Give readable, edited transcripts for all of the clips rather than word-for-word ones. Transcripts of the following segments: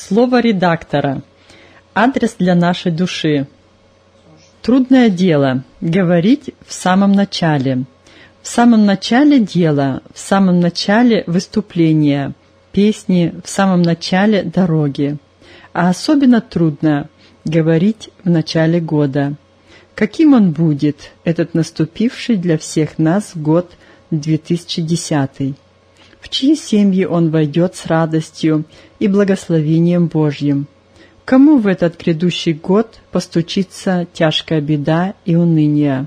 Слово редактора. Адрес для нашей души. Трудное дело — говорить в самом начале. В самом начале дела, в самом начале выступления, песни, в самом начале дороги. А особенно трудно говорить в начале года. Каким он будет, этот наступивший для всех нас год 2010? В чьи семьи он войдет с радостью и благословением Божьим? Кому в этот грядущий год постучится тяжкая беда и уныние?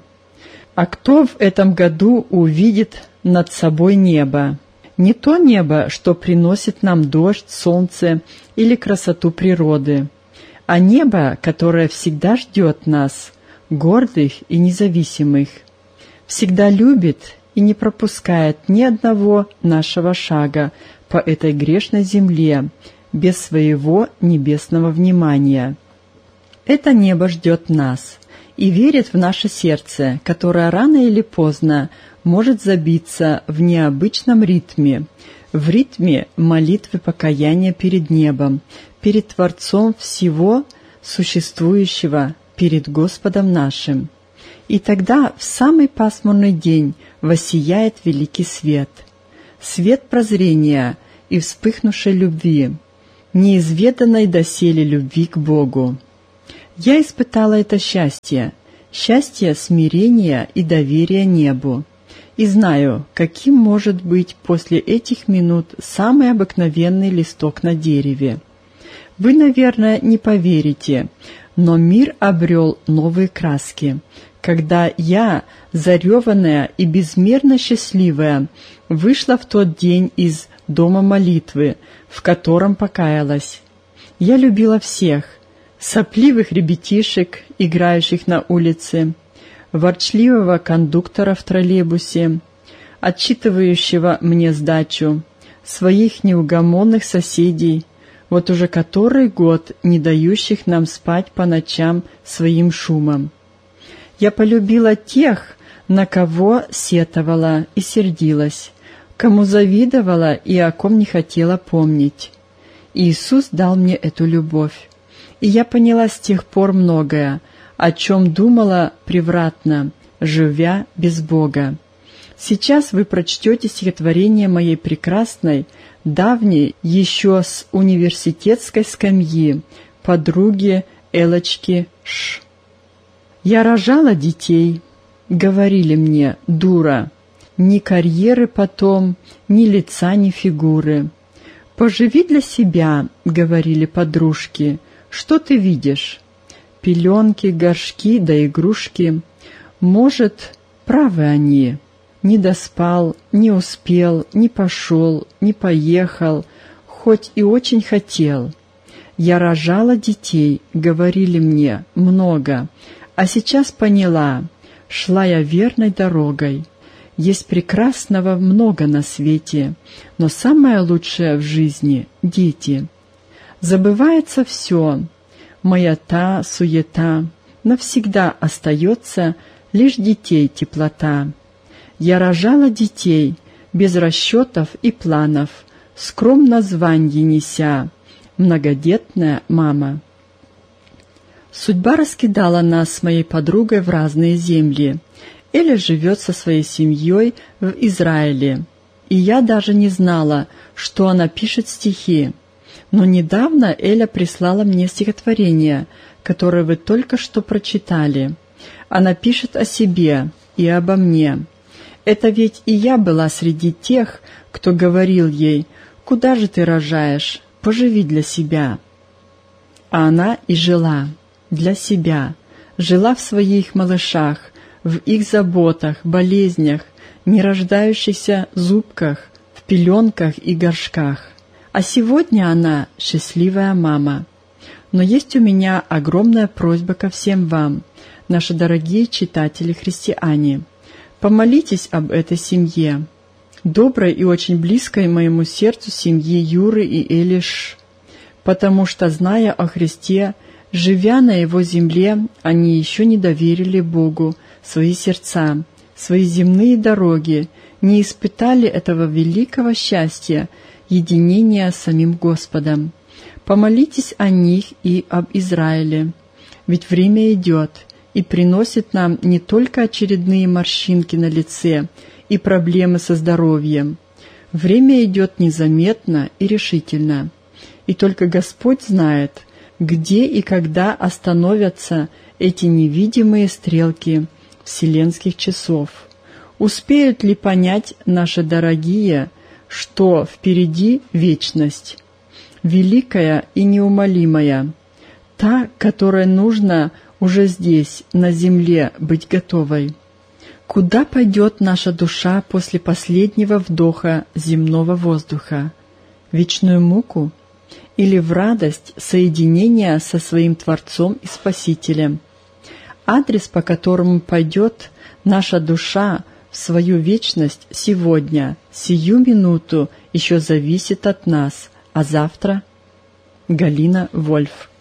А кто в этом году увидит над собой небо? Не то небо, что приносит нам дождь, солнце или красоту природы, а небо, которое всегда ждет нас, гордых и независимых, всегда любит и не пропускает ни одного нашего шага по этой грешной земле без своего небесного внимания. Это небо ждет нас и верит в наше сердце, которое рано или поздно может забиться в необычном ритме, в ритме молитвы покаяния перед небом, перед Творцом всего существующего, перед Господом нашим. И тогда в самый пасмурный день воссияет великий свет, свет прозрения и вспыхнувшей любви, неизведанной доселе любви к Богу. Я испытала это счастье, счастье смирения и доверия небу, и знаю, каким может быть после этих минут самый обыкновенный листок на дереве. Вы, наверное, не поверите, но мир обрел новые краски, когда я, зареванная и безмерно счастливая, вышла в тот день из дома молитвы, в котором покаялась. Я любила всех: сопливых ребятишек, играющих на улице, ворчливого кондуктора в троллейбусе, отчитывающего мне сдачу, своих неугомонных соседей, вот уже который год не дающих нам спать по ночам своим шумом. Я полюбила тех, на кого сетовала и сердилась, кому завидовала и о ком не хотела помнить. Иисус дал мне эту любовь, и я поняла с тех пор многое, о чем думала превратно, живя без Бога. Сейчас вы прочтете стихотворение моей прекрасной, давней, еще с университетской скамьи, подруги Элочки Ш. Я рожала детей, говорили мне, дура, ни карьеры потом, ни лица, ни фигуры. Поживи для себя, говорили подружки, что ты видишь? Пеленки, горшки да игрушки. Может, правы они. Не доспал, не успел, не пошел, не поехал, хоть и очень хотел. Я рожала детей, говорили мне, много, а сейчас поняла, шла я верной дорогой. Есть прекрасного много на свете, но самое лучшее в жизни — дети. Забывается все, маята, суета, навсегда остается лишь детей теплота. Я рожала детей, без расчетов и планов, скромно званье неся, многодетная мама. Судьба раскидала нас с моей подругой в разные земли. Эля живет со своей семьей в Израиле, и я даже не знала, что она пишет стихи. Но недавно Эля прислала мне стихотворение, которое вы только что прочитали. Она пишет о себе и обо мне. Это ведь и я была среди тех, кто говорил ей: «Куда же ты рожаешь? Поживи для себя». А она и жила для себя, жила в своих малышах, в их заботах, болезнях, нерождающихся зубках, в пеленках и горшках. А сегодня она счастливая мама. Но есть у меня огромная просьба ко всем вам, наши дорогие читатели-христиане. Помолитесь об этой семье, доброй и очень близкой моему сердцу семьи Юры и Эли Ш, потому что, зная о Христе, живя на Его земле, они еще не доверили Богу свои сердца, свои земные дороги, не испытали этого великого счастья, единения с самим Господом. Помолитесь о них и об Израиле, ведь время идет и приносит нам не только очередные морщинки на лице и проблемы со здоровьем. Время идет незаметно и решительно, и только Господь знает, где и когда остановятся эти невидимые стрелки вселенских часов. Успеют ли понять наши дорогие, что впереди вечность, великая и неумолимая, та, которой нужно уже здесь, на земле, быть готовой? Куда пойдет наша душа после последнего вдоха земного воздуха? В вечную муку или в радость соединения со своим Творцом и Спасителем? Адрес, по которому пойдет наша душа в свою вечность сегодня, сию минуту, еще зависит от нас, а завтра? Галина Вольф.